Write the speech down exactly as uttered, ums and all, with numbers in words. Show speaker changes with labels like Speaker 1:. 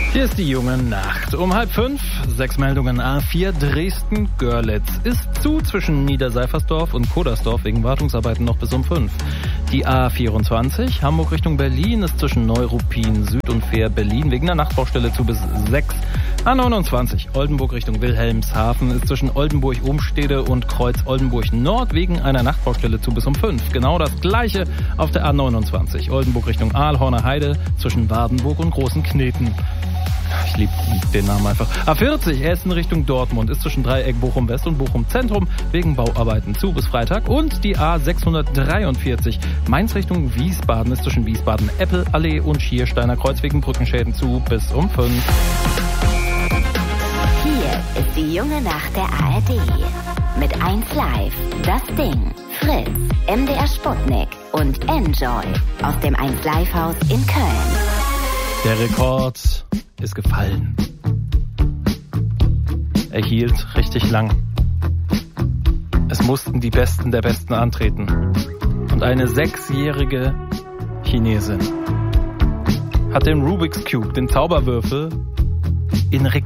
Speaker 1: Hier ist die junge Nacht. Um halb fünf, sechs Meldungen. A vier Dresden-Görlitz ist zu zwischen Niederseifersdorf und Kodersdorf wegen Wartungsarbeiten noch bis um fünf. Die A vierundzwanzig, Hamburg Richtung Berlin, ist zwischen Neuruppin Süd und Fähr-Berlin wegen der Nachtbaustelle zu bis sechs. A neunundzwanzig, Oldenburg Richtung Wilhelmshaven, ist zwischen Oldenburg-Umstede und Kreuz-Oldenburg-Nord wegen einer Nachtbaustelle zu bis um fünf. Genau das Gleiche auf der A neunundzwanzig, Oldenburg Richtung Aalhorner Heide, zwischen Wardenburg und Großen Kneten. Ich liebe den Namen einfach. A vierzig, Essen Richtung Dortmund, ist zwischen Dreieck Bochum-West und Bochum-Zentrum wegen Bauarbeiten zu bis Freitag. Und die A sechshundertdreiundvierzig, Mainz Richtung Wiesbaden, ist zwischen Wiesbaden-Eppel-Allee und Schiersteiner Kreuz wegen Brückenschäden zu bis um fünf.
Speaker 2: Hier ist die junge Nacht der A R D. Mit eins Live, Das Ding, Fritz, M D R Sputnik und Enjoy aus dem eins Live Haus in Köln.
Speaker 1: Der Rekord ist gefallen. Er hielt richtig lang. Es mussten die Besten der Besten antreten. Und eine sechsjährige Chinesin hat den Rubik's Cube, den Zauberwürfel, in Rekord